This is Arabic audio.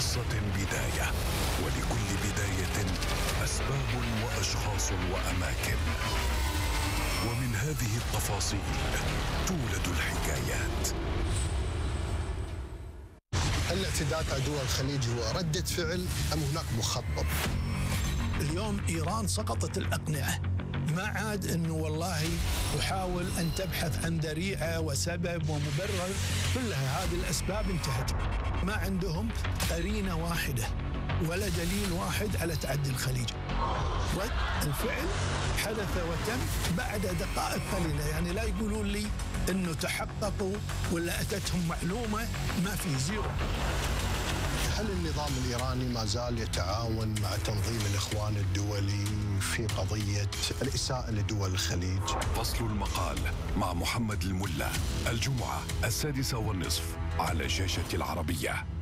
قصة بداية، ولكل بداية أسباب وأشخاص وأماكن، ومن هذه التفاصيل تولد الحكايات. الاعتداء على دول الخليج هو ردة فعل أم هناك مخطط؟ اليوم إيران سقطت الأقنعة، ما عاد أنه والله تحاول أن تبحث عن ذريعة وسبب ومبرر، كلها هذه الأسباب انتهت. ما عندهم قرينة واحدة ولا دليل واحد على تعدي الخليج. رد الفعل حدث وتم بعد دقائق قليلة، يعني لا يقولون لي أنه تحققوا ولا أتتهم معلومة، ما في زيرو. هل النظام الإيراني ما زال يتعاون مع تنظيم الإخوان الدولي في قضية الإساءة لدول الخليج؟ فصل المقال مع محمد الملا، الجمعة 6:30 على شاشة العربية.